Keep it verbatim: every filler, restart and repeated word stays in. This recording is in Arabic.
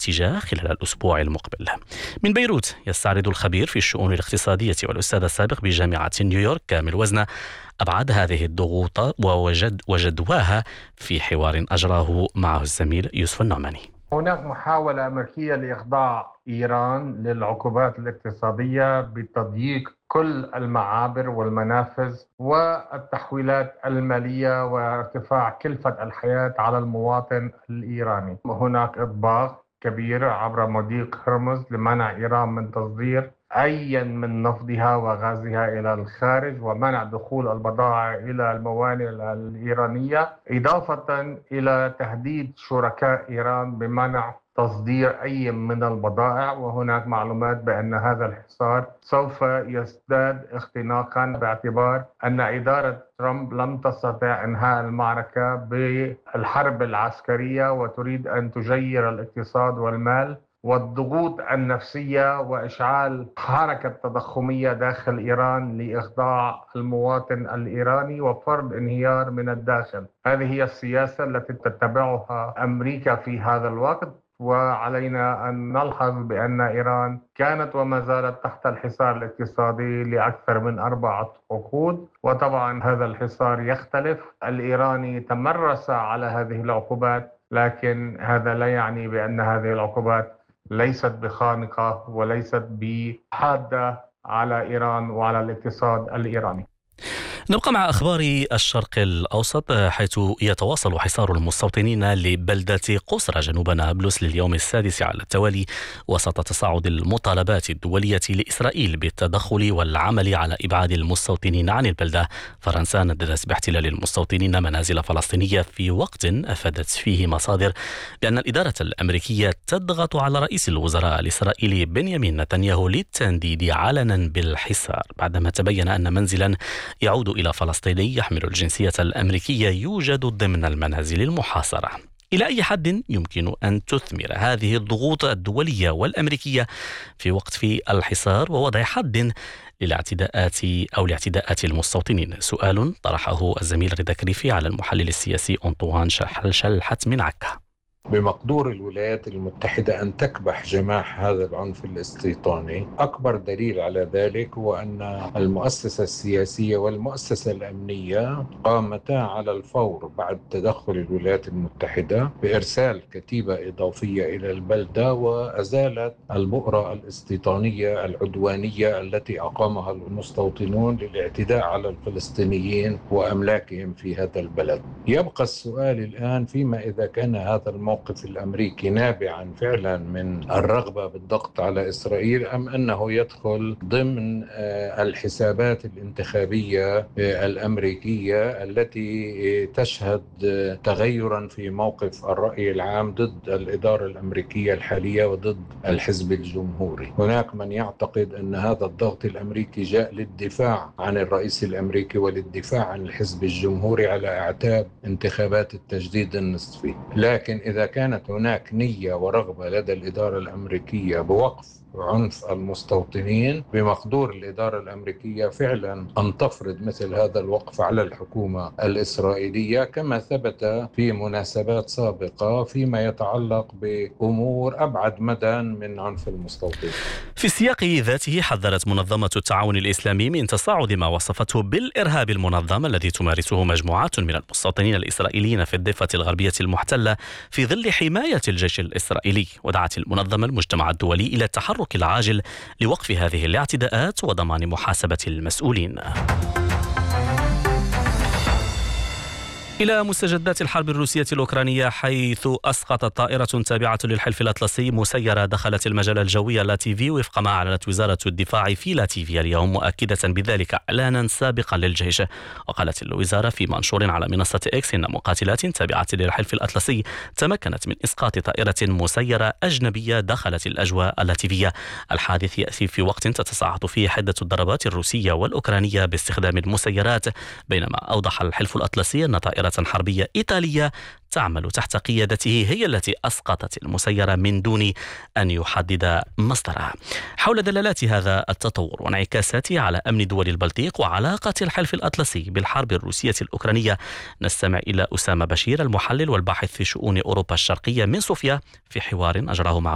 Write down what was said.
الاتجاه خلال الأسبوع المقبل. من بيروت يستعرض الخبير في الشؤون الاقتصادية والأستاذ السابق بجامعة نيويورك كامل وزنة أبعاد هذه الضغوط ووجد وجدواها في حوار أجراه معه الزميل يوسف النعماني. هناك محاولة أمريكية لإخضاع إيران للعقوبات الاقتصادية بتضييق كل المعابر والمنافذ والتحويلات المالية وارتفاع كلفة الحياة على المواطن الإيراني. هناك إطباق كبير عبر مضيق هرمز لمنع إيران من تصدير أي من نفطها وغازها إلى الخارج ومنع دخول البضائع إلى الموانئ الإيرانية، إضافة إلى تهديد شركاء إيران بمنع تصدير أي من البضائع. وهناك معلومات بأن هذا الحصار سوف يزداد اختناقا باعتبار أن إدارة ترامب لم تستطع إنهاء المعركة بالحرب العسكرية وتريد أن تجير الاقتصاد والمال، والضغوط النفسية وإشعال حركة تضخمية داخل إيران لإخضاع المواطن الإيراني وفرض انهيار من الداخل. هذه هي السياسة التي تتبعها أمريكا في هذا الوقت، وعلينا أن نلحظ بأن إيران كانت وما زالت تحت الحصار الاقتصادي لأكثر من أربعة عقود، وطبعا هذا الحصار يختلف. الإيراني تمرس على هذه العقوبات، لكن هذا لا يعني بأن هذه العقوبات ليست بخانقة وليست بحادة على إيران وعلى الاقتصاد الإيراني. نبقى مع أخبار الشرق الأوسط، حيث يتواصل حصار المستوطنين لبلدة قسرى جنوب نابلس لليوم السادس على التوالي وسط تصاعد المطالبات الدولية لإسرائيل بالتدخل والعمل على إبعاد المستوطنين عن البلدة. فرنسا نددت باحتلال المستوطنين منازل فلسطينية في وقت أفادت فيه مصادر بأن الإدارة الأمريكية تضغط على رئيس الوزراء الإسرائيلي بنيامين نتنياهو للتنديد علنا بالحصار بعدما تبين أن منزلا يعود إلى فلسطيني يحمل الجنسية الأمريكية يوجد ضمن المنازل المحاصرة. إلى أي حد يمكن أن تثمر هذه الضغوط الدولية والأمريكية في وقف الحصار ووضع حد للاعتداءات أو الاعتداءات المستوطنين؟ سؤال طرحه الزميل رضا كريفي على المحلل السياسي أنطوان شلحت من عكا. بمقدور الولايات المتحدة أن تكبح جماح هذا العنف الاستيطاني. أكبر دليل على ذلك هو أن المؤسسة السياسية والمؤسسة الأمنية قامتا على الفور بعد تدخل الولايات المتحدة بإرسال كتيبة إضافية إلى البلدة وأزالت البؤرة الاستيطانية العدوانية التي أقامها المستوطنون للاعتداء على الفلسطينيين وأملاكهم في هذا البلد. يبقى السؤال الآن فيما إذا كان هذا الموقف الموقف الأمريكي نابعا فعلا من الرغبة بالضغط على إسرائيل أم أنه يدخل ضمن الحسابات الانتخابية الأمريكية التي تشهد تغيرا في موقف الرأي العام ضد الإدارة الأمريكية الحالية وضد الحزب الجمهوري. هناك من يعتقد أن هذا الضغط الأمريكي جاء للدفاع عن الرئيس الأمريكي وللدفاع عن الحزب الجمهوري على اعتاب انتخابات التجديد النصفي. لكن إذا كانت هناك نية ورغبة لدى الإدارة الأمريكية بوقف عنف المستوطنين، بمقدور الإدارة الأمريكية فعلا أن تفرض مثل هذا الوقف على الحكومة الإسرائيلية كما ثبت في مناسبات سابقة فيما يتعلق بأمور أبعد مدى من عنف المستوطنين. في السياق ذاته حذرت منظمة التعاون الإسلامي من تصاعد ما وصفته بالإرهاب المنظم الذي تمارسه مجموعات من المستوطنين الإسرائيليين في الضفة الغربية المحتلة في ظل حماية الجيش الإسرائيلي. ودعت المنظمة المجتمع الدولي إلى التحرك العاجل لوقف هذه الاعتداءات وضمان محاسبة المسؤولين. إلى مستجدات الحرب الروسية الأوكرانية، حيث أسقطت طائرة تابعة للحلف الأطلسي مسيرة دخلت المجال الجوي اللاتيفي وفق ما أعلنت وزارة الدفاع في لاتفيا اليوم، مؤكدة بذلك إعلانا سابقا للجيش. وقالت الوزارة في منشور على منصة إكس إن مقاتلات تابعة للحلف الأطلسي تمكنت من إسقاط طائرة مسيرة أجنبية دخلت الأجواء اللاتيفية. الحادث يأتي في وقت تتصاعد فيه حدة الضربات الروسية والأوكرانية باستخدام المسيرات، بينما أوضح الحلف الأطلسي أن طائرة حربية إيطالية تعمل تحت قيادته هي التي أسقطت المسيرة من دون أن يحدد مصدرها. حول دلالات هذا التطور وانعكاساته على أمن دول البلطيق وعلاقة الحلف الأطلسي بالحرب الروسية الأوكرانية، نستمع إلى أسامة بشير المحلل والباحث في شؤون أوروبا الشرقية من صوفيا في حوار أجراه مع